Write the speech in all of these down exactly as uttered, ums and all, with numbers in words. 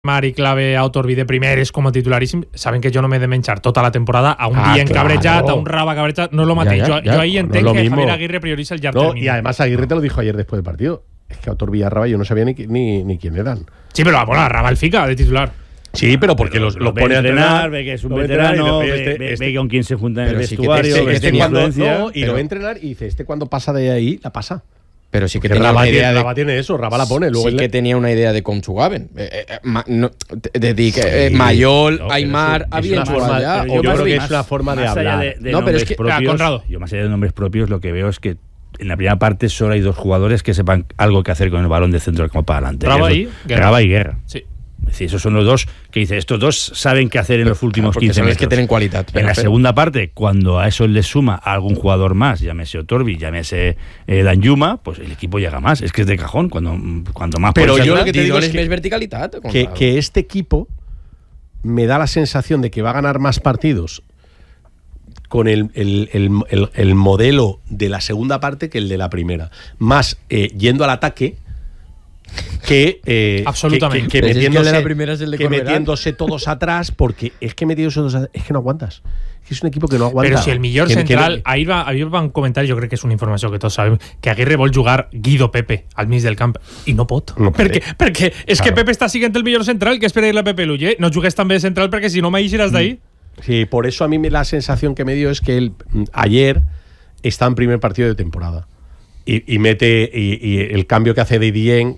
Mar i clave a Otorbi de primeres com a titularíssim, saben que jo no m'he de menjar tota la temporada a un ah, dient claro. cabrejat, a un Raba cabrejat, no es lo mateix. Ya, ya, yo, ya. yo ahí no entenc que mismo. Javier Aguirre prioriza el llarg no, termini. Y además Aguirre te lo dijo ayer después del partido. Es que a Otorbi y a Raba yo no sabía ni, ni, ni quién eran. Sí, pero bueno, a Raba el fica de titular. Sí, pero porque los, los pone a entrenar, ve que es un veterano, ve, este, ve, este, ve con quién se junta en el vestuario, sí, ve este cuando, no, y pero, lo ve entrenar y dice, este cuando pasa de ahí, la pasa. Pero sí que Porque tenía Raba una idea tiene, de... Raba tiene eso, Raba la pone. Luego sí que le... tenía una idea de com jugaven. Eh, eh, ma, no, de dir que eh, Mayol, no, Aymar, havien jugat ya. Yo creo que es una forma de hablar. De, de no, pero es que... Propios, ah, yo más allá de nombres propios, lo que veo es que en la primera parte solo hay dos jugadores que sepan algo que hacer con el balón de centro del campo para adelante. Raba y Guerra. Raba y Guerra. Sí. Es decir, esos son los dos que dice, estos dos saben qué hacer en los últimos claro, quince metros. que tienen cualidad. En la segunda parte, cuando a eso le suma a algún jugador más, llámese Otorbi, llámese eh, Danjuma, pues el equipo llega más. Es que es de cajón, cuando, cuando más... Pero yo lo que te digo es que, verticalidad, que, que este equipo me da la sensación de que va a ganar más partidos con el, el, el, el, el modelo de la segunda parte que el de la primera. Más eh, yendo al ataque... que, eh, absolutamente que, que, que, metiéndose, es que, el de la primera es el de que metiéndose todos atrás, porque es que metiéndose todos atrás, es que no aguantas. Es que es un equipo que no aguanta. Però si el millor que, central, que, ahir, va, ahir van comentar, jo crec que és una informació que tots sabem, que Aguirre vol jugar Guido Pepe al mig del camp i no pot. No perquè, perquè és claro. que Pepe està siguent el millor central, que és per ir a Pepe Luye. No jugues tan bé de central perquè si no m'aixiràs d'ahí. Sí, por eso a mí la sensación que me dio es que él ayer está en primer partido de temporada y, y mete y, y el cambio que hace de Dieng.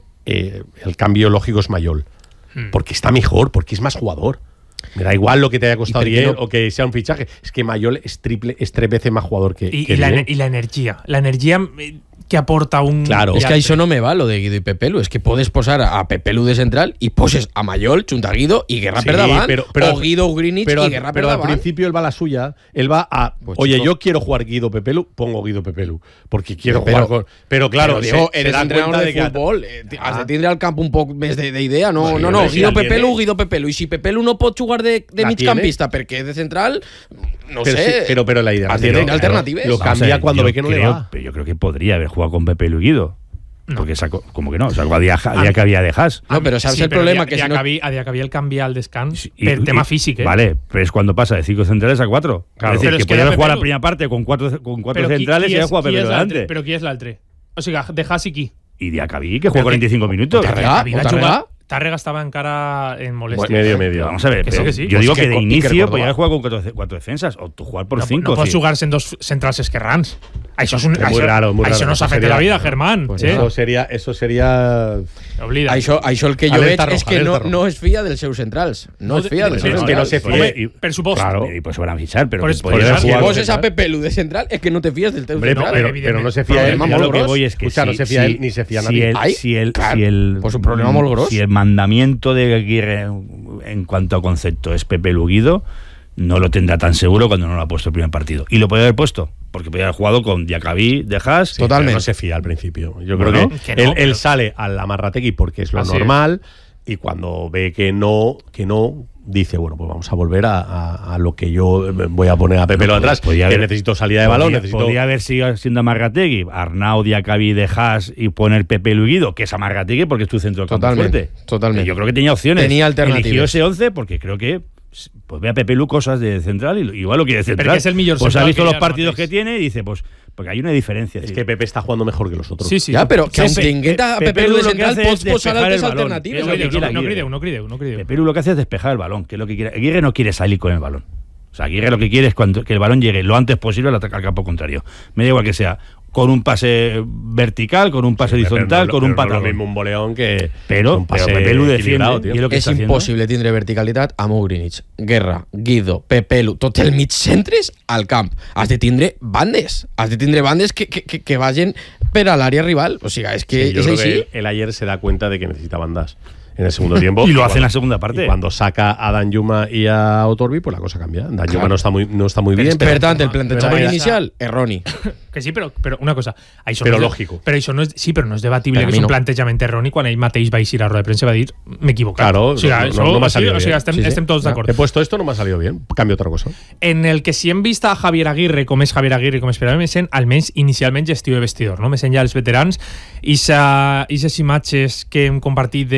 Eh, el cambio lógico es Mayol hmm. porque está mejor, porque es más jugador. Me da igual lo que te haya costado bien no? o que sea un fichaje, es que Mayol es triple, es tres veces más jugador que, y, que y, la, y la energía la energía que aporta un... Claro, es que això no me va lo de Guido y Pepelu, es que podes posar a Pepelu de central y poses a Mayol, junta a Guido y Guerra sí, per davant, pero, pero, o Guido o Greenwich pero, y Guerra pero per davant. Pero al principio él va a la suya, él va a pues oye, chico, yo quiero jugar Guido Pepelu, pongo Guido Pepelu, porque quiero pero, jugar con... Pero claro, pero, Diego, se, eres se entrenador de, de fútbol, que... has de tindre al camp un poc més de, de idea, no, bueno, no, no, si Guido Pepelu, tiene... Guido Pepelu, y si Pepelu no pot jugar de, de migcampista perquè de central, no pero sé, sí, pero, pero la idea has de tener alternatives. Lo cambia cuando ve que no creo, le va. Pero yo creo que podría haber jugado con Pepelu y Guido. No. Porque sacó, como que no, sacó a Diacabí a de Haas. No, pero sabes sí, el pero problema dia, que Diacabí, si no... a Diacabí el canvia al descans sí, per y, tema y, físic, ¿eh? Vale, pero es cuando pasa de cinco centrales a cuatro. Claro. Es decir, pero que, es que podía jugar Pepelu, la primera parte con cuatro, con cuatro pero centrales qui, y qui ya juega Pepelu delante. Pero ¿quién es l'altre? O sea, de Haas y qui? Y Diacabí, que juega cuarenta y cinco minutos. Tàrrega? Tàrrega estaba encara en molestia. Bueno, medio, medio. Vamos a ver, que pero sí, que sí. yo Pues digo que, que de que inicio podía haber jugado con cuatro, cuatro defensas o tú jugar por no, cinco. No pots jugar-se en dos centrals esquerrans. Això és un, es muy això, raro, muy això raro. no s'ha fet de la vida, Germán. Pues sí. Eso sería, eso sería. Oblida. Això, això el que jo Alerta veig és roja, que no, roja. no es fia dels seus centrals. No, no es fia dels sí, seus es que no centrals. se fía. Y, per supost. Claro. Y pues se van a fichar, pero por que es, podría por haber es, jugado. Si poses a Pepelu de central es que no te fías del teu Hombre, central. pero, pero no se fía él. Yo lo que voy es que o sea, si, no se fía si, él ni se fía si nadie. El, Ay, si el, claro, si el, pues un problema muy grosso. Si el mandamiento de Aguirre en cuanto a concepto es Pepelu Guido, no lo tendrá tan seguro cuando no lo ha puesto el primer partido. Y lo podría haber puesto, porque podría haber jugado con Diacabí, de Haas. Sí, totalmente. No se fía al principio. Yo bueno, creo que, que no, él, pero... él sale al Amarrategui porque es lo Así normal es. Y cuando ve que no, que no, dice, bueno, pues vamos a volver a, a, a lo que yo voy a poner a Pepe lo atrás, que haber, necesito salida de balón. Podría, necesito... podría haber sido siendo Amarrategui, Arnau, Diacabí, de Haas y poner Pepe Luguido, que es Amarrategui porque es tu centro de campo totalmente, fuerte. Totalmente. Yo creo que tenía opciones. Tenía alternativas. Eligió ese once porque creo que pues ve a Pepe Lu cosas de central y igual lo quiere de central. Porque es el millor pues ha visto los que partidos que tiene y dice, pues porque hay una diferencia. Es tío. que Pepe está jugando mejor que los otros. Sí, sí. Ya, pero que sí, tinguent a Pepe, Pepe Lu de Lu central pots posar altres alternatives. No crideu, no crideu, no crideu, no crideu. Pepe Lu lo que hace es despejar el balón, que es lo que quiere. Aguirre no quiere salir con el balón. O sea, Aguirre lo que quiere es cuando, que el balón llegue lo antes posible al ataque al campo contrario. Me da igual que sea con un pase vertical, con un pase sí, horizontal, no, con un patadón. No es lo mismo un boleón que pero, un pase pero Pepe Lu defiende, tío. Y lo que és impossible tindre verticalitat amb Greenwich, Guerra, Guido, Pepe Lu, tot el mig centres al camp. Has de tindre bandes, has de tindre bandes que, que, que, que vagin per a l'àrea rival. O sigui, és que sí, yo és creo així. Que él, él ayer se da cuenta de que necesita bandas en el segundo tiempo. Y lo hace en la segunda parte. Y cuando saca a Danjuma y a Otorbi, pues la cosa cambia. Danjuma claro. no está muy, no está muy bien. Per pero, tant, el plantejament inicial, erroni. Que sí, però, però una cosa... Això però no lògico. Però això no és, sí, però no és debatible per que és un no. plantejament erroni quan ell mateix va eixir a roda de premsa i va dir m'he equivocat. Claro, o sigui, no, això, no, no m'ha o sigui, salido o sigui, bien. estem, Sí, sí. estem tots d'acord. He puesto esto, no m'ha salido bien. Cambio otra cosa. En el que si hem vist a Javier Aguirre com és Javier Aguirre, com esperàvem, és en, almenys inicialment gestió de vestidor, no? Més enllà dels veterans, i aquestes imatges que hem compartit de Pol Lorenzo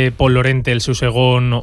Llorente el seu segon